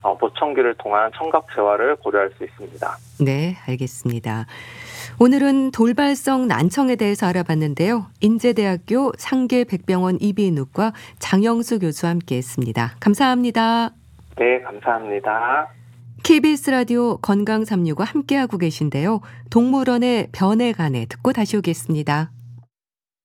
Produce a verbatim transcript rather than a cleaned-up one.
어, 보청기를 통한 청각 재활을 고려할 수 있습니다. 네, 알겠습니다. 오늘은 돌발성 난청에 대해서 알아봤는데요. 인제대학교 상계백병원 이비인후과 장영수 교수와 함께했습니다. 감사합니다. 네, 감사합니다. 케이비에스 라디오 건강 삼육오 함께하고 계신데요. 동물원의 변에 관해 듣고 다시 오겠습니다.